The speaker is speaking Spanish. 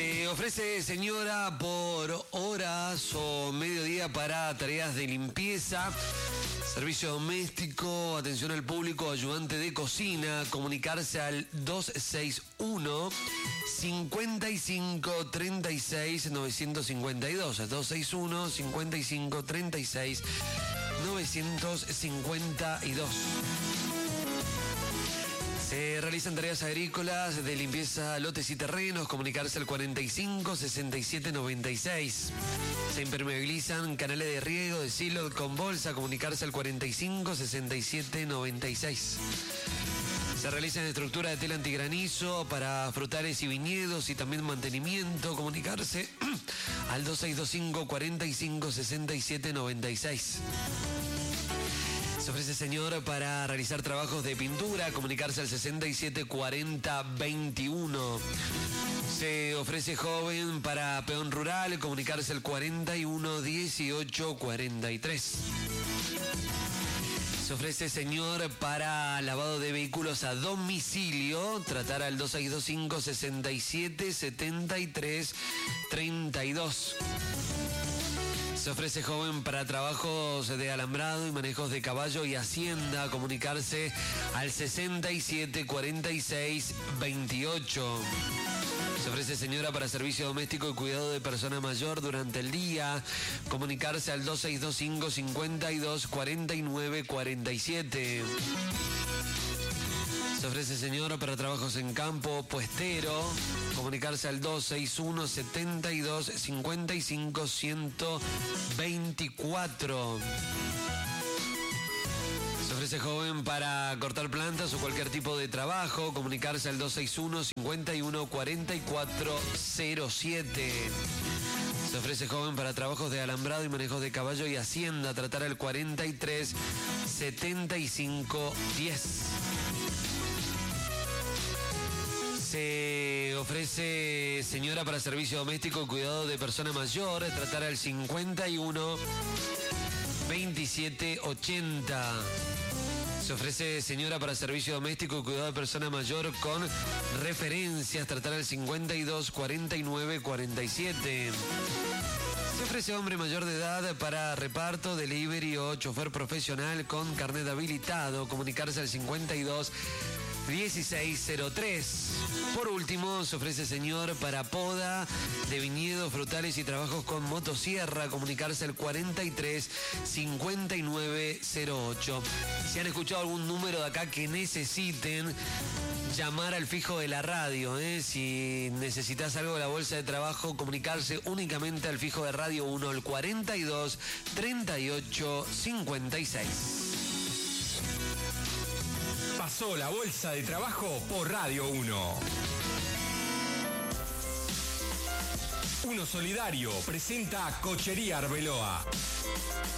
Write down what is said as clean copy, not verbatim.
Se ofrece, señora, por horas o mediodía para tareas de limpieza, servicio doméstico, atención al público, ayudante de cocina. Comunicarse al 261 55 36 952. 261 55 36 952. Se realizan tareas agrícolas de limpieza, lotes y terrenos. Comunicarse al 45 67 96. Se impermeabilizan canales de riego de silo con bolsa. Comunicarse al 45 67 96. Se realizan estructuras de tela antigranizo para frutales y viñedos y también mantenimiento. Comunicarse al 2625 45 67 96. Se ofrece, señor, para realizar trabajos de pintura. Comunicarse al 67 40 21. Se ofrece, joven, para peón rural. Comunicarse al 41 18 43. Se ofrece, señor, para lavado de vehículos a domicilio. Tratar al 2625 67 73 32. Se ofrece, joven, para trabajos de alambrado y manejos de caballo y hacienda. Comunicarse al 67 46 28. Se ofrece, señora, para servicio doméstico y cuidado de persona mayor durante el día. Comunicarse al 2625 52 49 47. Se ofrece, señora, para trabajos en campo, puestero. Comunicarse al 261 72 55 124. Se ofrece, joven, para cortar plantas o cualquier tipo de trabajo. Comunicarse al 261 51 44 07. Se ofrece, joven, para trabajos de alambrado y manejos de caballo y hacienda. Tratar al 43 75 10. Se ofrece, señora, para servicio doméstico y cuidado de persona mayor. Tratar al 51 27 80. Se ofrece, señora, para servicio doméstico y cuidado de persona mayor con referencias. Tratar al 52 49 47. Se ofrece, hombre mayor de edad, para reparto, delivery o chofer profesional con carnet habilitado. Comunicarse al 52 1603. Por último, se ofrece, señor, para poda de viñedos, frutales y trabajos con motosierra. Comunicarse al 43 59 08. Si han escuchado algún número de acá que necesiten, llamar al fijo de la radio. Si necesitas algo de la bolsa de trabajo, comunicarse únicamente al fijo de Radio 1, el 42 38 56. Pasó la bolsa de trabajo por Radio 1. Uno Solidario presenta Cochería Arbeloa.